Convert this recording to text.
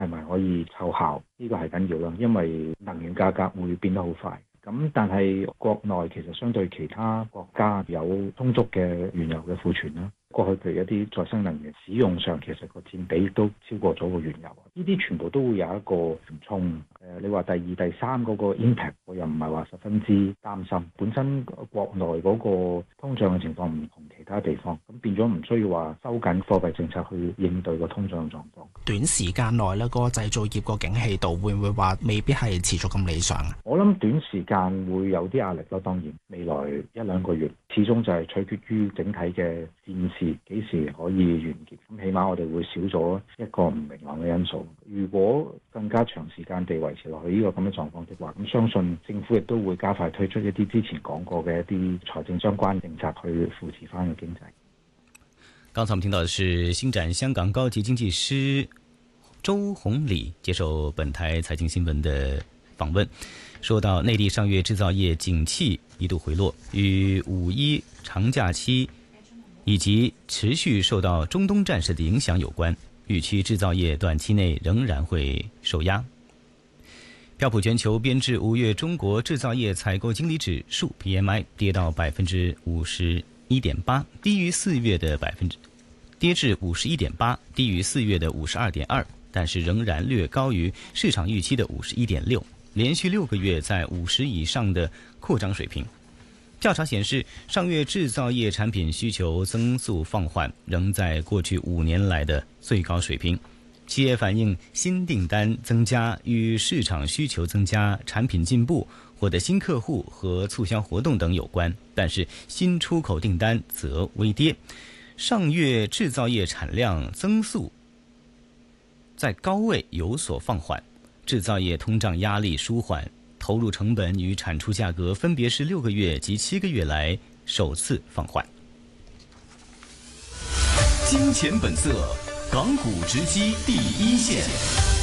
係咪可以奏效？呢個係緊要啦，因為能源價格會變得好快。咁但係國內其實相對其他國家有充足嘅原油嘅庫存啦。過去譬如一啲再生能源使用上，其實個佔比都超過咗個原油。呢啲全部都會有一個緩衝。你話第二、第三嗰個 impact，我又唔係話十分之擔心。本身國內嗰個通脹嘅情況唔同其他地方，咁變咗唔需要話收緊貨幣政策去應對個通脹嘅狀況。 短時間內呢個製造業個景氣度會唔會話未必係持續咁理想啊？ 我諗短時間會有啲壓力咯，當然未來一兩個月始終就係取決於整體嘅戰事幾時可以完結。咁起碼我哋會少咗一個唔明朗嘅因素。如果更加長時間地維持落去呢個咁嘅狀況的話，咁相信政府亦都會加快推出一啲之前講過嘅一啲財政相關政策去扶持翻個經濟。 剛才我們聽到的是星展香港高級經濟師周洪禮接受本台財經新聞的訪問，說到內地上月製造業景氣一度回落，與五一長假期以及持續受到中東戰事的影響有關，預期製造業短期內仍然會受壓。標普全球編製5月中國製造業採購經理指數 PMI 跌到51.8%，低於4月的跌至51.8%，低於4月的52.2%，但是仍然略高於市場預期的51.6%，連續6個月在50以上的擴張水平。調查顯示，上月製造業產品需求增速放緩，仍在過去5年來的最高水平。企業反映新訂單增加與市場需求增加、產品進步、獲得新客戶和促銷活動等有關，但是新出口訂單則微跌。上月製造業產量增速在高位有所放緩，製造業通脹壓力舒緩，投入成本與產出價格分別是6個月及7個月來首次放緩。 金錢本色，港股直擊第一線。